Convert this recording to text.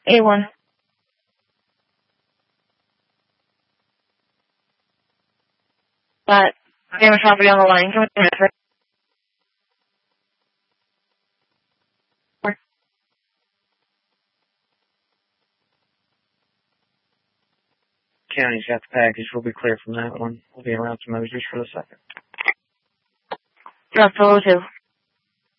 A1. But damage property on the line. Can we transfer? County's got the package. We'll be clear from that one. We'll be around to Mosers for the second. Drop 202.